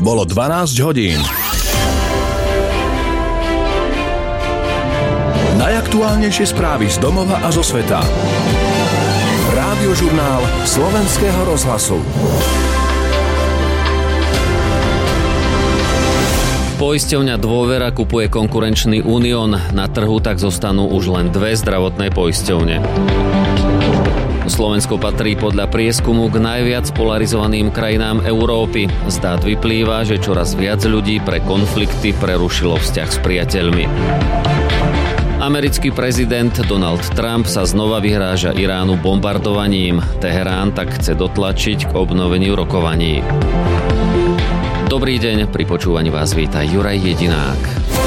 Bolo 12 hodín. Najaktuálnejšie správy z domova a zo sveta. Rádiožurnál Slovenského rozhlasu. Poisťovňa Dôvera kupuje konkurenčný Unión. Na trhu tak zostanú už len dve zdravotné poisťovne. Slovensko patrí podľa prieskumu k najviac polarizovaným krajinám Európy. Z dát vyplýva, že čoraz viac ľudí pre konflikty prerušilo vzťah s priateľmi. Americký prezident Donald Trump sa znova vyhráža Iránu bombardovaním. Teherán tak chce dotlačiť k obnoveniu rokovaní. Dobrý deň, pri počúvaní vás víta Juraj Jedinák.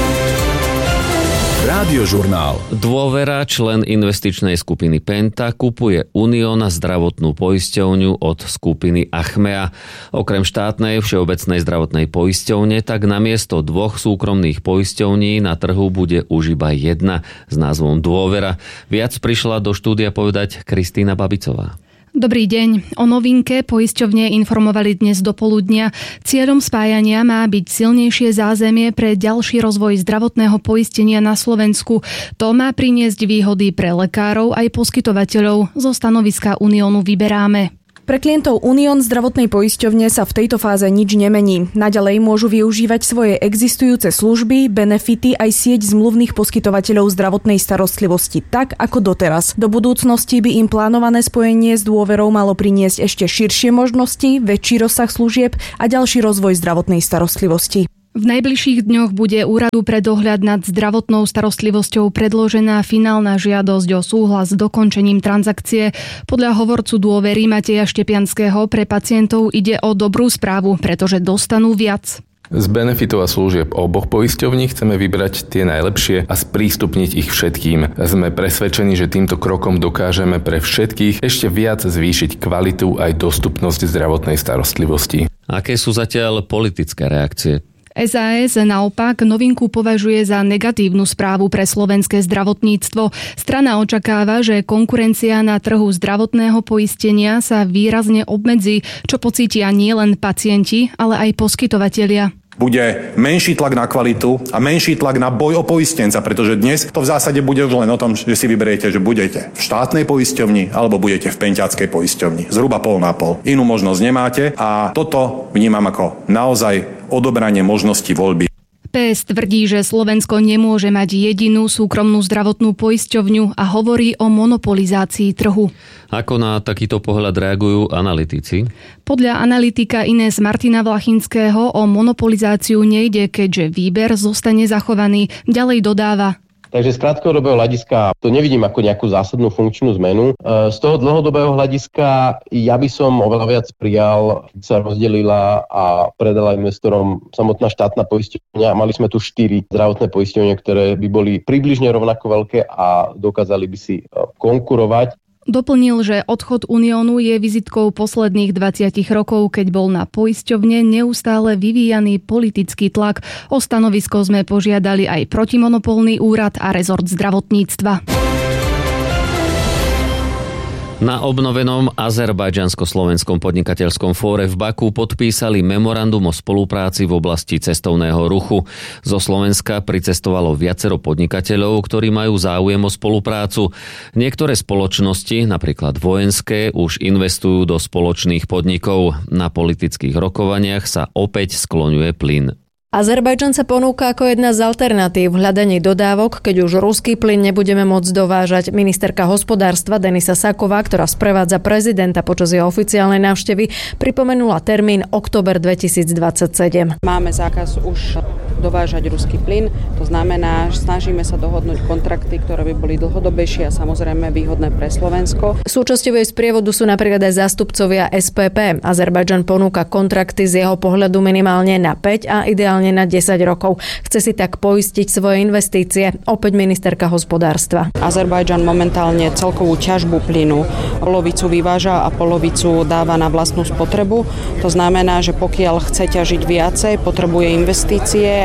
Rádiožurnál. Dôvera, člen investičnej skupiny Penta, kupuje Unión, zdravotnú poisťovňu od skupiny Achmea. Okrem štátnej všeobecnej zdravotnej poisťovne, tak namiesto dvoch súkromných poisťovní na trhu bude už iba jedna s názvom Dôvera. Viac prišla do štúdia povedať Kristína Babicová. Dobrý deň. O novinke poisťovne informovali dnes dopoludnia. Cieľom spájania má byť silnejšie zázemie pre ďalší rozvoj zdravotného poistenia na Slovensku. To má priniesť výhody pre lekárov aj poskytovateľov. Zo stanoviska Uniónu vyberáme. Pre klientov Unión zdravotnej poisťovne sa v tejto fáze nič nemení. Naďalej môžu využívať svoje existujúce služby, benefity aj sieť zmluvných poskytovateľov zdravotnej starostlivosti tak ako doteraz. Do budúcnosti by im plánované spojenie s Dôverou malo priniesť ešte širšie možnosti, väčší rozsah služieb a ďalší rozvoj zdravotnej starostlivosti. V najbližších dňoch bude Úradu pre dohľad nad zdravotnou starostlivosťou predložená finálna žiadosť o súhlas s dokončením transakcie. Podľa hovorcu Dôvery Mateja Štepianského pre pacientov ide o dobrú správu, pretože dostanú viac. Z benefitov a služieb oboch poisťovní chceme vybrať tie najlepšie a sprístupniť ich všetkým. Sme presvedčení, že týmto krokom dokážeme pre všetkých ešte viac zvýšiť kvalitu aj dostupnosť zdravotnej starostlivosti. Aké sú zatiaľ politické reakcie? SAS naopak novinku považuje za negatívnu správu pre slovenské zdravotníctvo. Strana očakáva, že konkurencia na trhu zdravotného poistenia sa výrazne obmedzí, čo pocítia nielen pacienti, ale aj poskytovatelia. Bude menší tlak na kvalitu a menší tlak na boj o poistenca, pretože dnes to v zásade bude už len o tom, že si vyberiete, že budete v štátnej poisťovni alebo budete v penťackej poisťovni. Zhruba pol na pol. Inú možnosť nemáte a toto vnímam ako naozaj odobranie možnosti voľby. PS tvrdí, že Slovensko nemôže mať jedinú súkromnú zdravotnú poisťovňu a hovorí o monopolizácii trhu. Ako na takýto pohľad reagujú analytici? Podľa analytika Inés Martina Vlachinského o monopolizáciu nejde, keďže výber zostane zachovaný. Ďalej dodáva. Takže z krátkodobého hľadiska to nevidím ako nejakú zásadnú funkčnú zmenu. Z toho dlhodobého hľadiska ja by som oveľa viac prijal, keď sa rozdelila a predala investorom samotná štátna poisťovňa. Mali sme tu 4 zdravotné poisťovne, ktoré by boli približne rovnako veľké a dokázali by si konkurovať. Doplnil, že odchod Uniónu je vizitkou posledných 20 rokov, keď bol na poisťovne neustále vyvíjaný politický tlak. O stanovisko sme požiadali aj protimonopolný úrad a rezort zdravotníctva. Na obnovenom azerbajdžansko-slovenskom podnikateľskom fóre v Baku podpísali memorandum o spolupráci v oblasti cestovného ruchu. Zo Slovenska pricestovalo viacero podnikateľov, ktorí majú záujem o spoluprácu. Niektoré spoločnosti, napríklad vojenské, už investujú do spoločných podnikov. Na politických rokovaniach sa opäť skloňuje plyn. Azerbajdžan sa ponúka ako jedna z alternatív v hľadaní dodávok, keď už ruský plyn nebudeme môcť dovážať. Ministerka hospodárstva Denisa Saková, ktorá sprevádza prezidenta počas jeho oficiálnej návštevy, pripomenula termín október 2027. Máme zákaz už dovážať ruský plyn, to znamená, že snažíme sa dohodnúť kontrakty, ktoré by boli dlhodobejšie a samozrejme výhodné pre Slovensko. Súčasťou jej sprievodu sú napríklad aj zástupcovia SPP. Azerbajdžan ponúka kontrakty z jeho pohľadu minimálne na 5 a ideálne na 10 rokov. Chce si tak poistiť svoje investície. Opäť ministerka hospodárstva. Azerbajdžan momentálne celkovú ťažbu plynu polovicu vyváža a polovicu dáva na vlastnú spotrebu. To znamená, že pokiaľ chce ťažiť viacej, potrebuje investície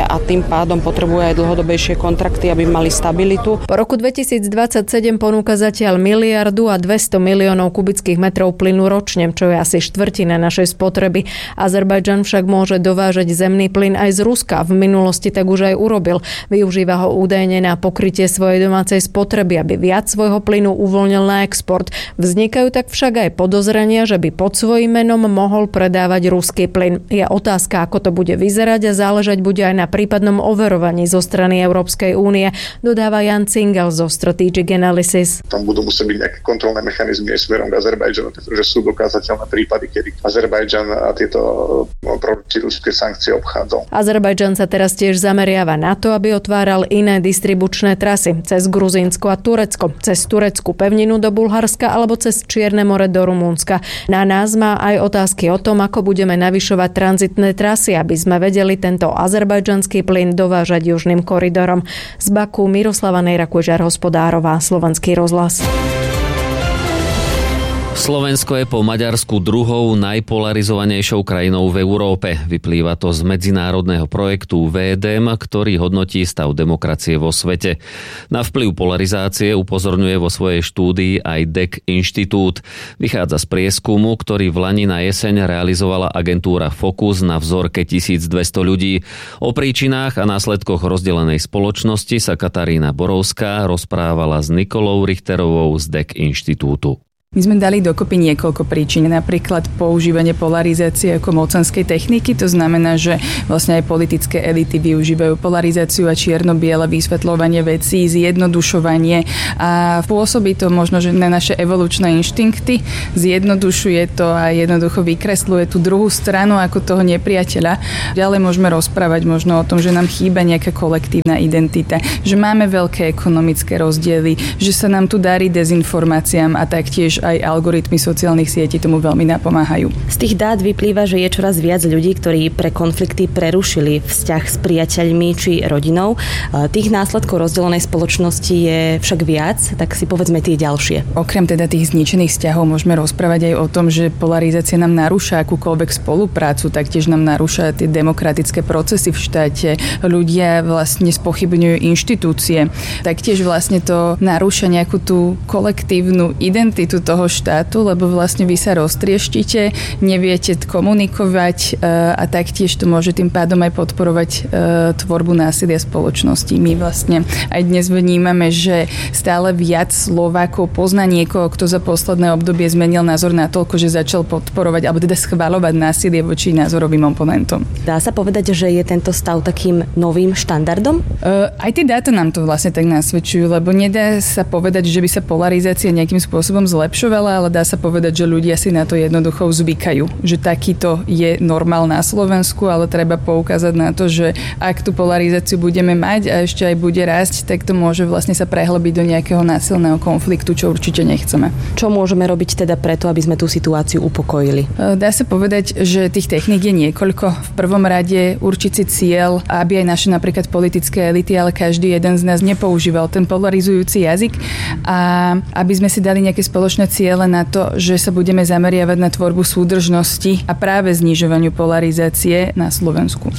a tým pádom potrebuje aj dlhodobejšie kontrakty, aby mali stabilitu. Po roku 2027 ponúka zatiaľ 1 200 miliónov kubických metrov plynu ročne, čo je asi štvrtina našej spotreby. Azerbajdžan však môže dovážať zemný plyn aj z Ruska. V minulosti tak už aj urobil. Využíva ho údajne na pokrytie svojej domácej spotreby, aby viac svojho plynu uvoľnil na export. Vznikajú tak však aj podozrenia, že by pod svojím menom mohol predávať ruský plyn. Je otázka, ako to bude vyzerať a záležať bude aj na prípadnom overovaní zo strany Európskej únie, dodáva Jan Cingel zo Strategic Analysis. Tam budú musieť byť nejaké kontrolné mechanizmy aj smerom k Azerbajdžanu, pretože sú dokázateľné prípady, kedy Azerbajdžan a tieto protiruské sankcie obchádzal. Azerbajdžan sa teraz tiež zameriava na to, aby otváral iné distribučné trasy cez Gruzínsko a Turecko, cez tureckú pevninu do Bulharska alebo cez Čierne more do Rumunska. Na nás má aj otázky o tom, ako budeme navyšovať tranzitné trasy, aby sme vedeli tento azerbajdžanský plyn dovážať južným koridorom. Z Baku Miroslava Nejrakužar, Hospodárová, Slovenský rozhlas. Slovensko je po Maďarsku druhou najpolarizovanejšou krajinou v Európe. Vyplýva to z medzinárodného projektu VEDEM, ktorý hodnotí stav demokracie vo svete. Na vplyv polarizácie upozorňuje vo svojej štúdii aj DEC Inštitút. Vychádza z prieskumu, ktorý v lani na jeseň realizovala agentúra Focus na vzorke 1200 ľudí. O príčinách a následkoch rozdelenej spoločnosti sa Katarína Borovská rozprávala s Nikolou Richterovou z DEC Inštitútu. My sme dali dokopy niekoľko príčin, napríklad používanie polarizácie ako mocenskej techniky, to znamená, že vlastne aj politické elity využívajú polarizáciu a čierno-biele vysvetľovanie vecí, zjednodušovanie a pôsobí to možno, že na naše evolučné inštinkty, zjednodušuje to a jednoducho vykresluje tú druhú stranu ako toho nepriateľa. Ďalej môžeme rozprávať možno o tom, že nám chýba nejaká kolektívna identita, že máme veľké ekonomické rozdiely, že sa nám tu darí dezinformáciám a taktiež aj algoritmy sociálnych sietí tomu veľmi napomáhajú. Z tých dát vyplýva, že je čoraz viac ľudí, ktorí pre konflikty prerušili vzťah s priateľmi či rodinou. Tých následkov rozdelenej spoločnosti je však viac, tak si povedzme tie ďalšie. Okrem teda tých zničených vzťahov môžeme rozprávať aj o tom, že polarizácia nám narúša akúkoľvek spoluprácu, taktiež nám narúša tie demokratické procesy v štáte. Ľudia vlastne spochybňujú inštitúcie. Taktiež vlastne to narúša nejakú tú kolektívnu identitu toho štátu, lebo vlastne vy sa roztrieštite, neviete komunikovať a taktiež to môže tým pádom aj podporovať tvorbu násilia spoločnosti. My vlastne aj dnes vnímame, že stále viac Slovákov pozná niekoho, kto za posledné obdobie zmenil názor natoľko, že začal podporovať alebo teda schvaľovať násilie voči názorovým oponentom. Dá sa povedať, že je tento stav takým novým štandardom? Aj tie dáta nám to vlastne tak nasvedčujú, lebo nedá sa povedať, že by sa polarizácia nejakým spôsobom zlepšovala, ale dá sa povedať, že ľudia si na to jednoducho zvykajú. Že takýto je normál na Slovensku, ale treba poukázať na to, že ak tú polarizáciu budeme mať a ešte aj bude rásť, tak to môže vlastne sa prehlbiť do nejakého násilného konfliktu, čo určite nechceme. Čo môžeme robiť teda preto, aby sme tú situáciu upokojili? Dá sa povedať, že tých techník je niekoľko. V prvom rade určiť si cieľ, aby aj naše napríklad politické elity, ale každý jeden z nás nepoužíval ten polarizujúci jazyk a aby sme si dali nejaké spoločné ciele na to, že sa budeme zameriavať na tvorbu súdržnosti a práve znižovaniu polarizácie na Slovensku.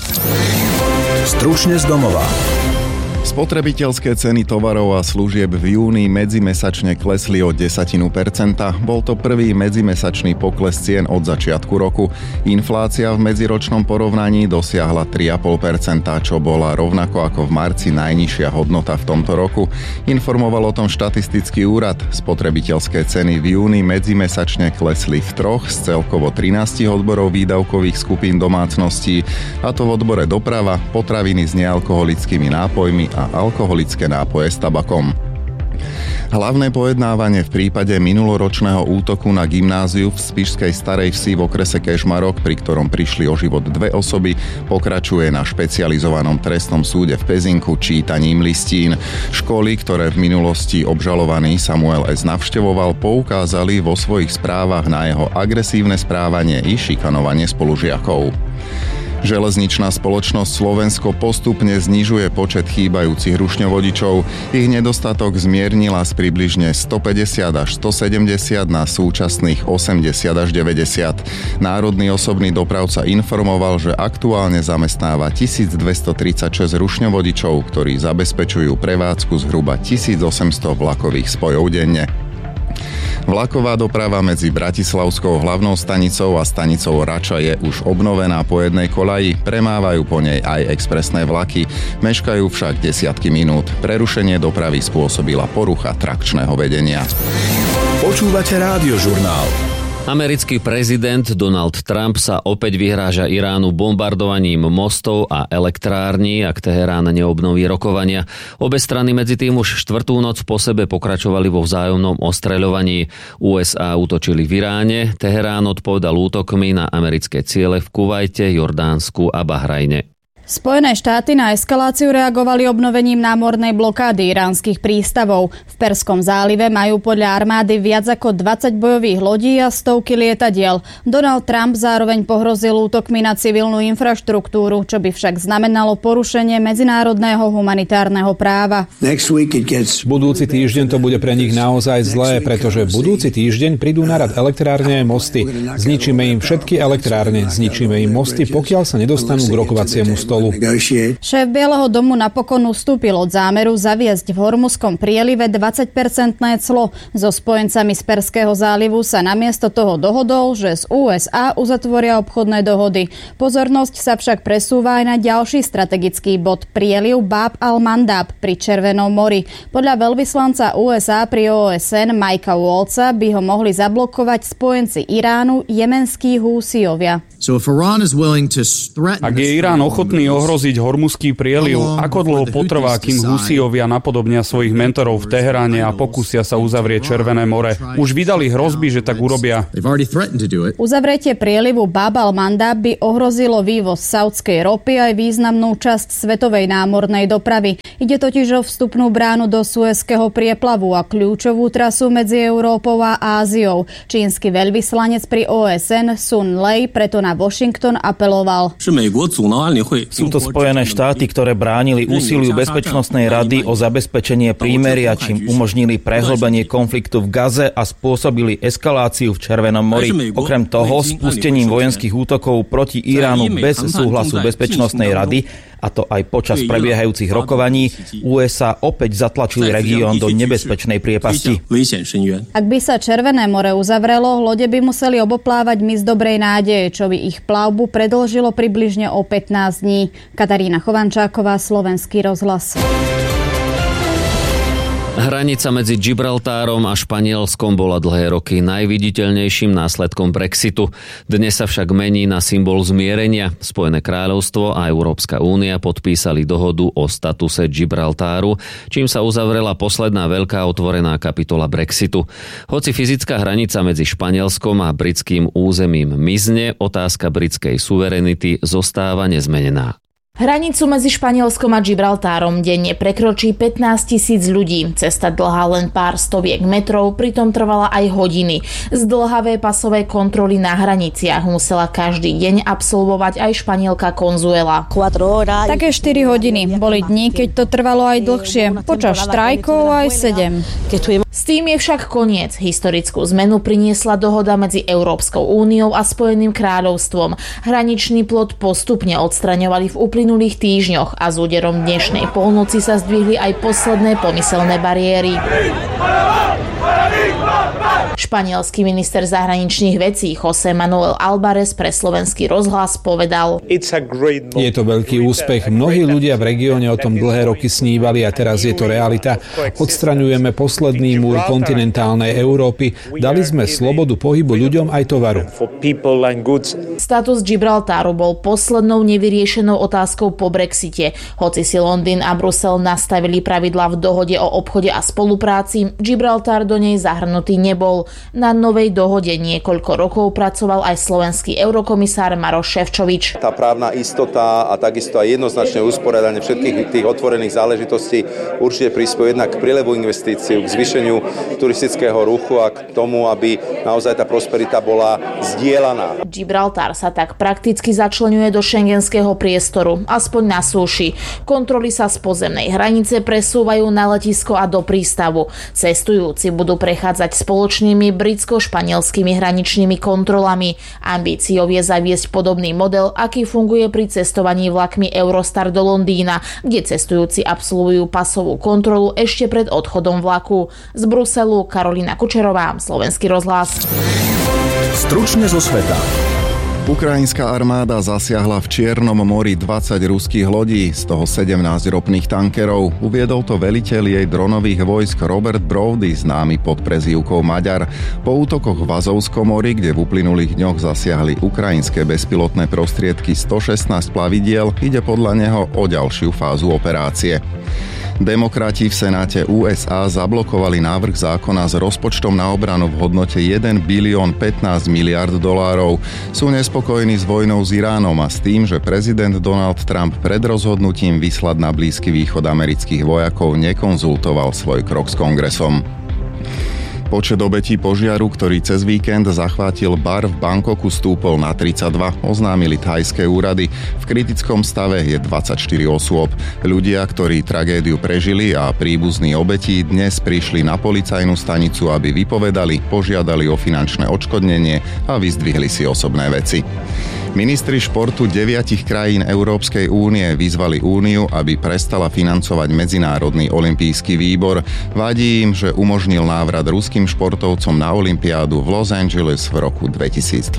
Stručne z domova. Spotrebiteľské ceny tovarov a služieb v júni medzimesačne klesli o 0,1%. Bol to prvý medzimesačný pokles cien od začiatku roku. Inflácia v medziročnom porovnaní dosiahla 3,5%, čo bola rovnako ako v marci najnižšia hodnota v tomto roku. Informoval o tom štatistický úrad. Spotrebiteľské ceny v júni medzimesačne klesli v 3 z celkovo 13 odborov výdavkových skupín domácností, a to v odbore doprava, potraviny s nealkoholickými nápojmi a alkoholické nápoje s tabakom. Hlavné pojednávanie v prípade minuloročného útoku na gymnáziu v spišskej Starej Vsi v okrese Kežmarok, pri ktorom prišli o život 2 osoby, pokračuje na špecializovanom trestnom súde v Pezinku čítaním listín. Školy, ktoré v minulosti obžalovaný Samuel S. navštevoval, poukázali vo svojich správach na jeho agresívne správanie i šikanovanie spolužiakov. Železničná spoločnosť Slovensko postupne znižuje počet chýbajúcich rušňovodičov. Ich nedostatok zmiernila z približne 150 až 170 na súčasných 80 až 90. Národný osobný dopravca informoval, že aktuálne zamestnáva 1236 rušňovodičov, ktorí zabezpečujú prevádzku zhruba 1800 vlakových spojov denne. Vlaková doprava medzi Bratislavskou hlavnou stanicou a stanicou Rača je už obnovená po jednej koľaji, premávajú po nej aj expresné vlaky, meškajú však desiatky minút. Prerušenie dopravy spôsobila porucha trakčného vedenia. Počúvate Rádiožurnál. Americký prezident Donald Trump sa opäť vyhráža Iránu bombardovaním mostov a elektrární, ak Teherán neobnoví rokovania. Obe strany medzi tým už štvrtú noc po sebe pokračovali vo vzájomnom ostreľovaní. USA útočili v Iráne, Teherán odpovedal útokmi na americké ciele v Kuvajte, Jordánsku a Bahrajne. Spojené štáty na eskaláciu reagovali obnovením námornej blokády iránskych prístavov. V Perskom zálive majú podľa armády viac ako 20 bojových lodí a stovky lietadiel. Donald Trump zároveň pohrozil útokmi na civilnú infraštruktúru, čo by však znamenalo porušenie medzinárodného humanitárneho práva. Budúci týždeň to bude pre nich naozaj zlé, pretože budúci týždeň prídu na rad elektrárne a mosty. Zničíme im všetky elektrárne, zničíme im mosty, pokiaľ sa nedostanú k rokovaciemu stolu. Šéf Bieleho domu napokon ustúpil od zámeru zaviesť v Hormuzskom prielive 20% clo. So spojencami z Perského zálivu sa namiesto toho dohodol, že z USA uzatvoria obchodné dohody. Pozornosť sa však presúva aj na ďalší strategický bod, prieliv Bab al-Mandab pri Červenom mori. Podľa veľvyslanca USA pri OSN Mikea Waltza by ho mohli zablokovať spojenci Iránu, jemenskí Húsijovia. Ak je Irán ochotný ohroziť Hormuzský prieliv, ako dlho potrvá, kým Husijovia napodobnia svojich mentorov v Teheráne a pokúsia sa uzavrieť Červené more? Už vydali hrozby, že tak urobia. Uzavretie prielivu Bab al-Mandab by ohrozilo vývoz saudskej ropy aj významnú časť svetovej námornej dopravy. Ide totiž o vstupnú bránu do Suezského prieplavu a kľúčovú trasu medzi Európou a Áziou. Čínsky veľvyslanec pri OSN Sun Lei preto na Washington apeloval. Sú to Spojené štáty, ktoré bránili úsiliu Bezpečnostnej rady o zabezpečenie prímeria, čím umožnili prehlbenie konfliktu v Gaze a spôsobili eskaláciu v Červenom mori. Okrem toho, spustením vojenských útokov proti Iránu bez súhlasu Bezpečnostnej rady, a to aj počas prebiehajúcich rokovaní, USA opäť zatlačili región do nebezpečnej priepasti. Ak by sa Červené more uzavrelo, lode by museli oboplávať mys Dobrej nádeje, čo by ich plavbu predĺžilo približne o 15 dní. Katarína Chovančáková, Slovenský rozhlas. Hranica medzi Gibraltárom a Španielskom bola dlhé roky najviditeľnejším následkom Brexitu. Dnes sa však mení na symbol zmierenia. Spojené kráľovstvo a Európska únia podpísali dohodu o statuse Gibraltáru, čím sa uzavrela posledná veľká otvorená kapitola Brexitu. Hoci fyzická hranica medzi Španielskom a britským územím mizne, otázka britskej suverenity zostáva nezmenená. Hranicu medzi Španielskom a Gibraltárom denne prekročí 15 000 ľudí. Cesta dlhá len pár stoviek metrov, pritom trvala aj hodiny. Zdĺhavé pasové kontroly na hraniciach musela každý deň absolvovať aj Španielka Consuela. Také 4 hodiny. Boli dni, keď to trvalo aj dlhšie. Počas štrajkov aj 7. S tým je však koniec. Historickú zmenu priniesla dohoda medzi Európskou úniou a Spojeným kráľovstvom. Hraničný plot postupne odstraňovali v uplynulých týždňoch a s úderom dnešnej polnoci sa zdvihli aj posledné pomyselné bariéry. Španielský minister zahraničných vecí José Manuel Álvarez pre Slovenský rozhlas povedal: Je to veľký úspech. Mnohí ľudia v regióne o tom dlhé roky snívali a teraz je to realita. Odstraňujeme posledný múr kontinentálnej Európy. Dali sme slobodu pohybu ľuďom aj tovaru. Status Gibraltáru bol poslednou nevyriešenou otázkou po Brexite. Hoci si Londýn a Brusel nastavili pravidlá v dohode o obchode a spolupráci, Gibraltár do nej zahrnutý nebol. stôl. Na novej dohode niekoľko rokov pracoval aj slovenský eurokomisár Maroš Šefčovič. Tá právna istota a takisto aj jednoznačné usporiadanie všetkých tých otvorených záležitostí určite prispieje jednak k prílevu investícií, k zvýšeniu turistického ruchu a k tomu, aby naozaj tá prosperita bola zdieľaná. Gibraltar sa tak prakticky začleňuje do šengenského priestoru, aspoň na súši. Kontroly sa z pozemnej hranice presúvajú na letisko a do prístavu. Cestujúci budú prechádzať spoločnými britsko-španielskými hraničnými kontrolami. Ambíciou je zaviesť podobný model, aký funguje pri cestovaní vlakmi Eurostar do Londýna, kde cestujúci absolvujú pasovú kontrolu ešte pred odchodom vlaku. Z Bruselu Karolina Kučerová, Slovenský rozhlas. Stručne zo sveta. Ukrajinská armáda zasiahla v Čiernom mori 20 ruských lodí, z toho 17 ropných tankerov. Uviedol to veliteľ jej dronových vojsk Robert Brody, známy pod prezývkou Maďar. Po útokoch v Azovskom mori, kde v uplynulých dňoch zasiahli ukrajinské bezpilotné prostriedky 116 plavidiel, ide podľa neho o ďalšiu fázu operácie. Demokrati v Senáte USA zablokovali návrh zákona s rozpočtom na obranu v hodnote 1 bilión 15 miliard dolárov. Sú nespokojní s vojnou s Iránom a s tým, že prezident Donald Trump pred rozhodnutím vyslať na Blízky východ amerických vojakov nekonzultoval svoj krok s kongresom. Počet obetí požiaru, ktorý cez víkend zachvátil bar v Bangkoku, stúpol na 32, oznámili thajské úrady. V kritickom stave je 24 osôb. Ľudia, ktorí tragédiu prežili a príbuzní obetí, dnes prišli na policajnú stanicu, aby vypovedali, požiadali o finančné odškodnenie a vyzdvihli si osobné veci. Ministri športu 9 krajín Európskej únie vyzvali úniu, aby prestala financovať Medzinárodný olympijský výbor. Vadí im, že umožnil návrat ruským športovcom na olympiádu v Los Angeles v roku 2028.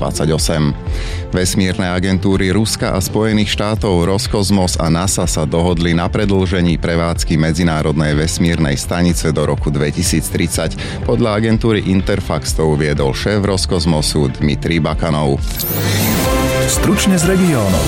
Vesmírne agentúry Ruska a Spojených štátov Roskosmos a NASA sa dohodli na predĺžení prevádzky Medzinárodnej vesmírnej stanice do roku 2030. Podľa agentúry Interfax to uviedol šéf Roskosmosu Dmitrij Bakanov. Stručne z regiónov.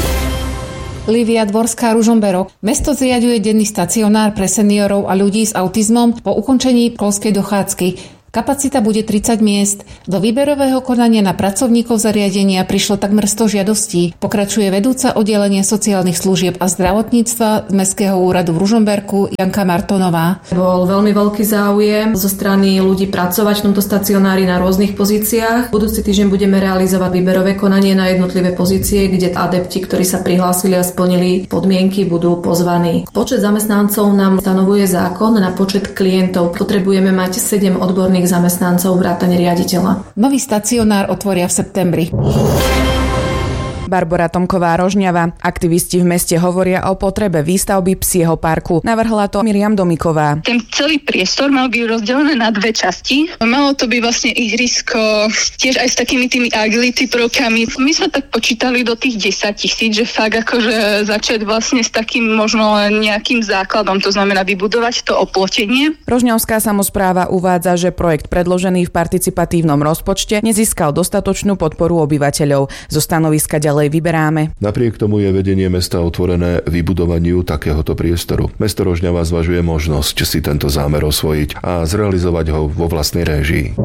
Lívia Dvorská, Ružomberok. Mesto zriaďuje denný stacionár pre seniorov a ľudí s autizmom po ukončení školskej dochádzky. Kapacita bude 30 miest. Do výberového konania na pracovníkov zariadenia prišlo takmer 100 žiadostí. Pokračuje vedúca oddelenia sociálnych služieb a zdravotníctva z Mestského úradu v Ružomberku Janka Martonová. Bol veľmi veľký záujem zo strany ľudí pracovať v tomto stacionári na rôznych pozíciách. Budúci týždeň budeme realizovať výberové konanie na jednotlivé pozície, kde adepti, ktorí sa prihlásili a splnili podmienky, budú pozvaní. Počet zamestnancov nám stanovuje zákon, na počet klientov potrebujeme mať 7 odborných zamestnancov vrátane riaditeľa. Nový stacionár otvoria v septembri. Barbora Tomková-Rožňava. Aktivisti v meste hovoria o potrebe výstavby psieho parku. Navrhla to Miriam Domiková. Ten celý priestor mal byť rozdelené na dve časti. Malo to byť vlastne ihrisko tiež aj s takými tými agility prvkami. My sme tak počítali do tých 10 000, že fakt akože začať vlastne s takým možno len nejakým základom, to znamená vybudovať to oplotenie. Rožňavská samospráva uvádza, že projekt predložený v participatívnom rozpočte nezískal dostatočnú podporu obyvateľov. Zo stanoviska ďalej vyberáme. Napriek tomu je vedenie mesta otvorené vybudovaniu takéhoto priestoru. Mesto Rožňava zvažuje možnosť si tento zámer osvojiť a zrealizovať ho vo vlastnej réžii.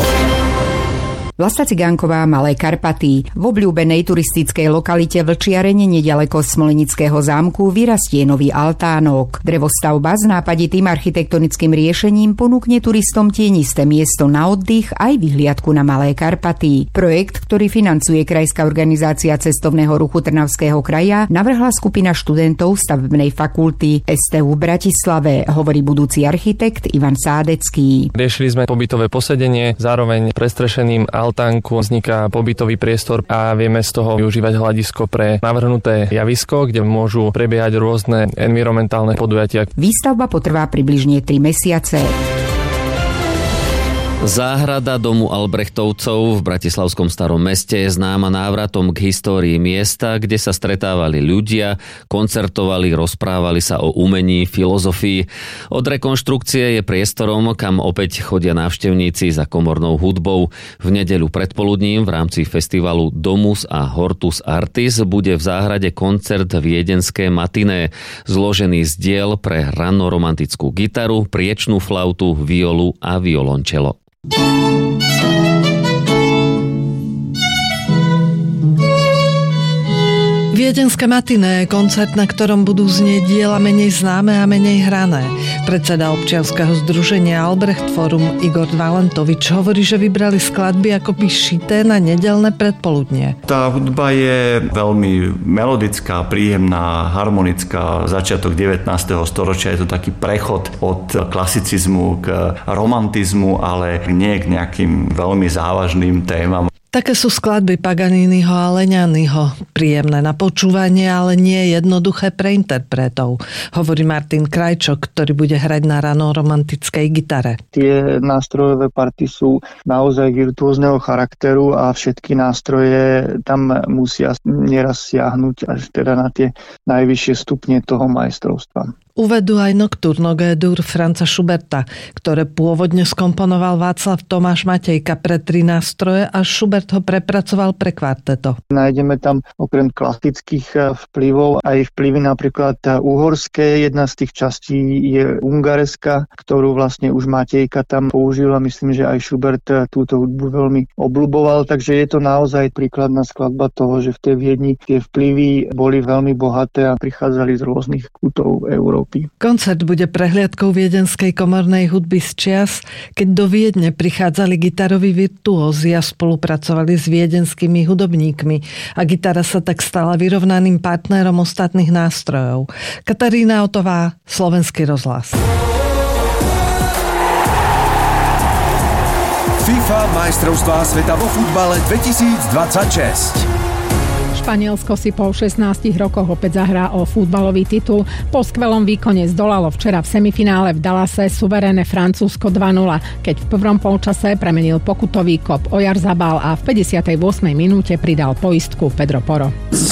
Vlasta Cigánková, Malé Karpaty. V obľúbenej turistickej lokalite Vlčiarene nedaleko Smolenického zámku vyrastie nový altánok. Drevostavba s nápaditým architektonickým riešením ponúkne turistom tienisté miesto na oddych aj vyhliadku na Malé Karpaty. Projekt, ktorý financuje Krajská organizácia cestovného ruchu Trnavského kraja, navrhla skupina študentov stavebnej fakulty STU v Bratislave, hovorí budúci architekt Ivan Sádecký. Riešili sme pobytové posedenie, zároveň prestrešeným altánku vzniká pobytový priestor a vieme z toho využívať hľadisko pre navrhnuté javisko, kde môžu prebiehať rôzne environmentálne podujatia. Výstavba potrvá približne 3 mesiace. Záhrada domu Albrechtovcov v bratislavskom Starom meste je známa návratom k histórii miesta, kde sa stretávali ľudia, koncertovali, rozprávali sa o umení, filozofii. Od rekonštrukcie je priestorom, kam opäť chodia návštevníci za komornou hudbou. V nedeľu predpoludním v rámci festivalu Domus a Hortus Artis bude v záhrade koncert Viedenské matiné, zložený z diel pre ranoromantickú gitaru, priečnú flautu, violu a violončelo. Viedenské matiné je koncert, na ktorom budú znieť diela menej známe a menej hrané. Predseda občianskeho združenia Albrecht Forum Igor Valentovič hovorí, že vybrali skladby akoby šité na nedeľné predpoludnie. Tá hudba je veľmi melodická, príjemná, harmonická. Začiatok 19. storočia je to taký prechod od klasicizmu k romantizmu, ale nie k nejakým veľmi závažným témam. Také sú skladby Paganiniho a Leňanyho. Príjemné na počúvanie, ale nie jednoduché pre interpretov, hovorí Martin Krajčok, ktorý bude hrať na rano-romantickej gitare. Tie nástrojové party sú naozaj virtuózneho charakteru a všetky nástroje tam musia nieraz siahnuť až teda na tie najvyššie stupne toho majstrovstva. Uvedú aj Nocturno G-dur Franza Schuberta, ktoré pôvodne skomponoval Václav Tomáš Matejka pre 3 nástroje a Schubert ho prepracoval pre kvarteto. Nájdeme tam okrem klasických vplyvov aj vplyvy napríklad uhorské. Jedna z tých častí je ungareska, ktorú vlastne už Matejka tam použil a myslím, že aj Schubert túto hudbu veľmi obľuboval, takže je to naozaj príkladná skladba toho, že v tej Viedni tie vplyvy boli veľmi bohaté a prichádzali z rôznych kútov Európy. Koncert bude prehliadkou viedenskej komornej hudby z čias, keď do Viedne prichádzali gitaroví virtuózi a spolupracovali s viedenskými hudobníkmi a gitara sa tak stala vyrovnaným partnerom ostatných nástrojov. Katarína Otová, Slovenský rozhlas. FIFA majstrovstvá sveta vo futbale 2026. Španielsko si po 16 rokoch opäť zahrá o futbalový titul. Po skvelom výkone zdolalo včera v semifinále v Dallase suverénne Francúzsko 2-0, keď v prvom polčase premenil pokutový kop Oyarzabal a v 58. minúte pridal poistku Pedro Porro.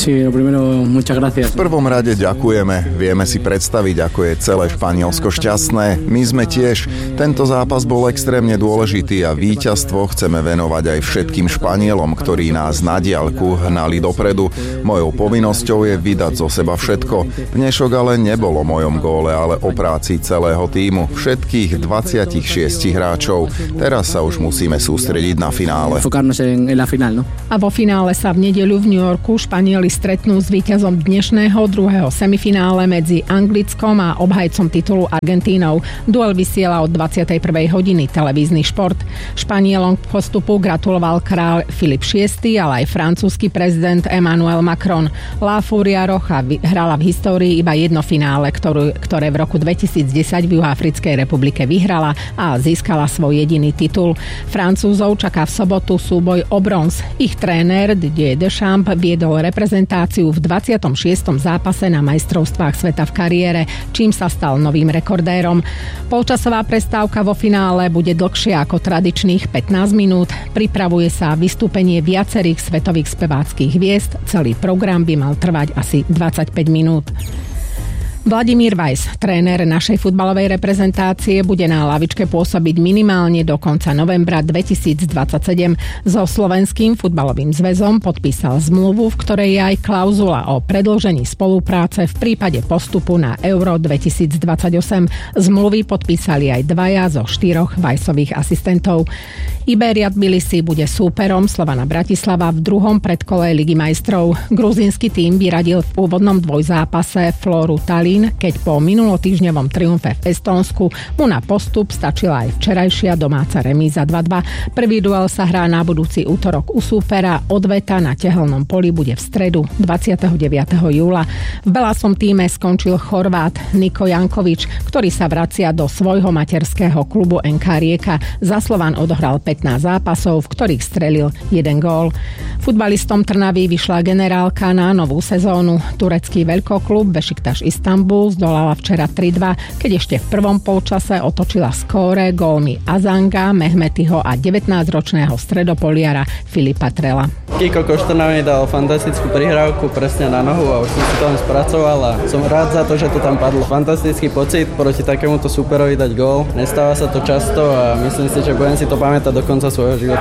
V prvom rade ďakujeme. Vieme si predstaviť, ako je celé Španielsko šťastné. My sme tiež. Tento zápas bol extrémne dôležitý a víťazstvo chceme venovať aj všetkým Španielom, ktorí nás na diaľku hnali dopredu. Mojou povinnosťou je vydať zo seba všetko. Dnešok ale nebolo o mojom góle, ale o práci celého tímu. Všetkých 26 hráčov. Teraz sa už musíme sústrediť na finále. A vo finále sa v nedeľu v New Yorku Španieli stretnú s víťazom dnešného druhého semifinále medzi Anglickom a obhajcom titulu Argentínou. Duel vysiela od 21. hodiny televízny šport. Španielom k postupu gratuloval kráľ Filip VI, ale aj francúzsky prezident Emmanuel Macron. La Furia Roja hrala v histórii iba jedno finále, ktoré v roku 2010 v Juhoafrickej republike vyhrala a získala svoj jediný titul. Francúzov čaká v sobotu súboj o bronz. Ich tréner Didier Deschamps viedol reprezentáciu v 26. zápase na majstrovstvách sveta v kariére, čím sa stal novým rekordérom. Polčasová prestávka vo finále bude dlhšia ako tradičných 15 minút. Pripravuje sa vystúpenie viacerých svetových speváckych hviezd. Celý program by mal trvať asi 25 minút. Vladimír Weiss, tréner našej futbalovej reprezentácie, bude na lavičke pôsobiť minimálne do konca novembra 2027. So Slovenským futbalovým zväzom podpísal zmluvu, v ktorej je aj klauzula o predĺžení spolupráce v prípade postupu na Euro 2028. Zmluvy podpísali aj 2 zo 4 Weissových asistentov. Iberia Tbilisi bude súperom Slovana Bratislava v druhom predkole Ligy majstrov. Gruzínsky tím vyradil v úvodnom dvojzápase Floru Tallinn, keď po minulotýždňovom triumfe v Estónsku mu na postup stačila aj včerajšia domáca remíza 2-2. Prvý duel sa hrá na budúci útorok u súpera. Odveta na tehelnom poli bude v stredu 29. júla. V belasom tíme skončil Chorvát Niko Jankovič, ktorý sa vracia do svojho materského klubu NK Rijeka. Za Slovan odohral 15 zápasov, v ktorých strelil 1 gól. Futbalistom Trnavy vyšla generálka na novú sezónu. Turecký veľkoklub Bešiktaš Istanbul zdolala včera 3-2, keď ešte v prvom polčase otočila skóre gólmi Azanga, Mehmetiho a 19-ročného stredopoliara Filipa Trela. Kiko Koštorna mi dal fantastickú prihrávku presne na nohu a už som si to len spracoval a som rád za to, že to tam padlo. Fantastický pocit proti takémuto superovi dať gól. Nestáva sa to často a myslím si, že budem si to pamätať do konca svojho života.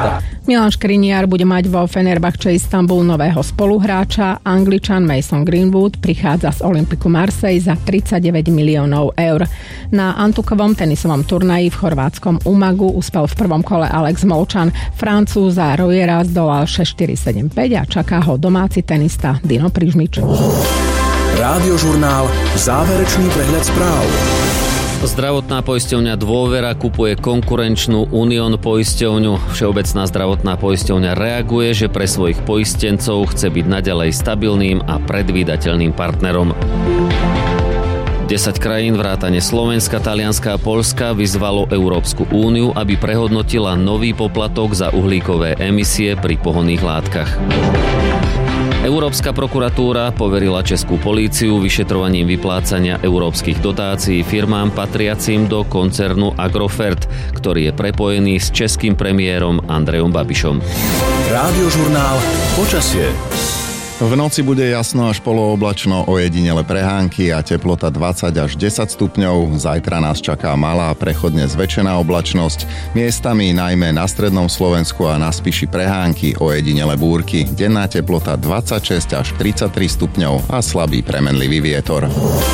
Milan Škriniar bude mať vo Fenerbahče Istanbul nového spoluhráča. Angličan Mason Greenwood prichádza z Olympiku Marseille za 39 miliónov eur. Na Antukovom tenisovom turnaji v chorvátskom Umagu uspel v prvom kole Alex Molčan. Francúza Royera zdolal 6-4-7-5 a čaká ho domáci tenista Dino Prižmič. Rádiožurnál Záverečný prehľad správ. Zdravotná poisťovňa Dôvera kupuje konkurenčnú Unión poisťovňu. Všeobecná zdravotná poisťovňa reaguje, že pre svojich poistencov chce byť naďalej stabilným a predvídateľným partnerom. 10 krajín vrátane Slovenska, Talianska a Poľska vyzvalo Európsku úniu, aby prehodnotila nový poplatok za uhlíkové emisie pri pohonných látkach. Európska prokuratúra poverila českú políciu vyšetrovaním vyplácania európskych dotácií firmám patriacim do koncernu Agrofert, ktorý je prepojený s českým premiérom Andrejom Babišom. Rádiožurnál Počasie. V noci bude jasno až polooblačno, ojedinele prehánky a teplota 20 až 10 stupňov. Zajtra nás čaká malá, prechodne zväčšená oblačnosť. Miestami najmä na strednom Slovensku a na Spiši prehánky, ojedinele búrky. Denná teplota 26 až 33 stupňov a slabý premenlivý vietor.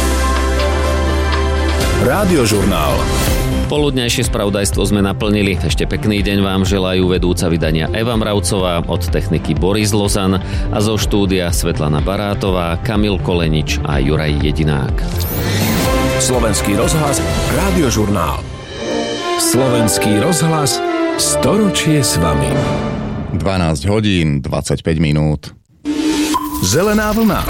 Rádiožurnál. Poludnejšie spravodajstvo sme naplnili. Ešte pekný deň vám želajú vedúca vydania Eva Mravcová, od techniky Boris Lozan a zo štúdia Svetlana Barátová, Kamil Kolenič a Juraj Jedinák. Slovenský rozhlas, Rádiožurnál. Slovenský rozhlas, storočie s vami. 12 hodín, 25 minút. Zelená vlna.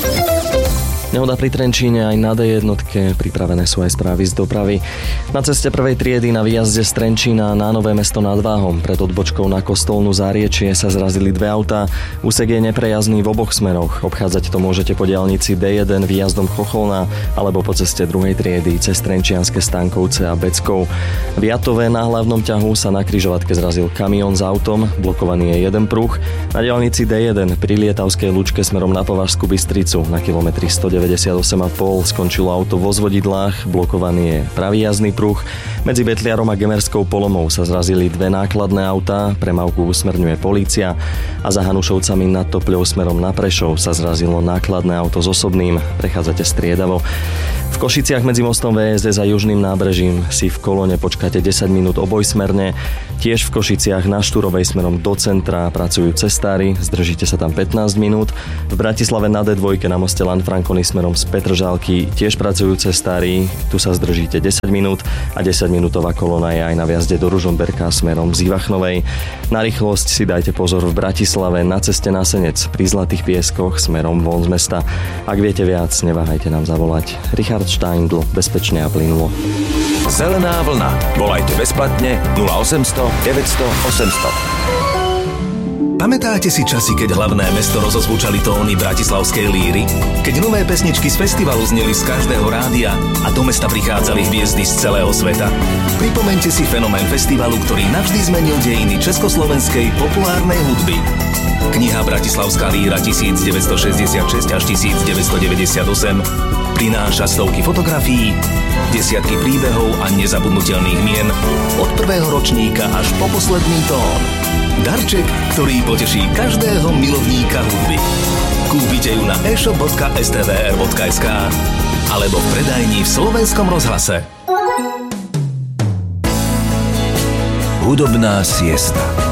Nehoda pri Trenčíne, aj na D1 pripravené sú aj správy z dopravy. Na ceste prvej triedy na výjazde z Trenčína na Nové Mesto nad Váhom pred odbočkou na Kostolnú Záriečie sa zrazili dve autá. Úsek je neprejazdný v oboch smeroch. Obchádzať to môžete po diaľnici D1 výjazdom Chocholná alebo po ceste druhej triedy cez Trenčianske Stankovce a Beckov. V Jatove na hlavnom ťahu sa na križovatke zrazil kamión s autom, blokovaný je jeden pruh. Na diaľnici D1 pri Lietavskej Lučke smerom na Považskú Bystricu na kilometri 198,5 skončilo auto vo zvodidlách, blokovaný je pravý jazdný pruh. Medzi Betliarom a Gemerskou Polomou sa zrazili dve nákladné autá, premávku usmerňuje polícia a za Hanušovcami nad Topľou smerom na Prešov sa zrazilo nákladné auto s osobným, prechádzate striedavo. V Košiciach medzi mostom VSS a Južným nábrežím si v kolóne počkáte 10 minút obojsmerne. Tiež v Košiciach na Štúrovej smerom do centra pracujú cestári, zdržíte sa tam 15 minút. V Bratislave na D2 na moste Lanfranconi smerom z Petržalky tiež pracujú cestári, tu sa zdržíte 10 minút a 10-minútová kolóna je aj na viazde do Ružomberka smerom z Ivachnovej. Na rýchlosť si dajte pozor v Bratislave na ceste na Senec pri Zlatých Pieskoch smerom von z mesta. Ak viete viac, neváhajte nám zavolať. Richard Steindl, bezpečne a plynulo. Zelená vlna. Volajte bezplatne 0800 900 800. Pamätáte si časy, keď hlavné mesto rozozvučali tóny bratislavskej líry? Keď nové pesničky z festivalu zneli z každého rádia a do mesta prichádzali hviezdy z celého sveta? Pripomeňte si fenomén festivalu, ktorý navždy zmenil dejiny československej populárnej hudby. Kniha Bratislavská líra 1966 až 1998 prináša stovky fotografií, desiatky príbehov a nezabudnutelných mien od prvého ročníka až po posledný tón. Darček, ktorý poteší každého milovníka hudby. Kúpite ju na e-shop.stvr.sk alebo v predajni v Slovenskom rozhlase. Hudobná siesta.